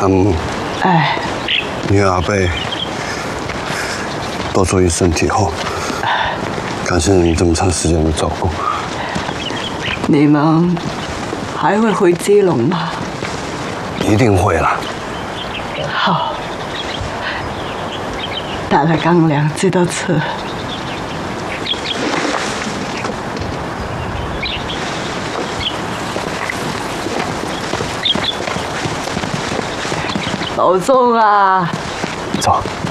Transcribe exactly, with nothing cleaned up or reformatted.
阿母， 哎， 你和阿伯都注意身体后，感谢你这么长时间的照顾。 你们还会回基隆吗？ 一定会啦。 好，带来干粮记得吃。保重啊！ 走。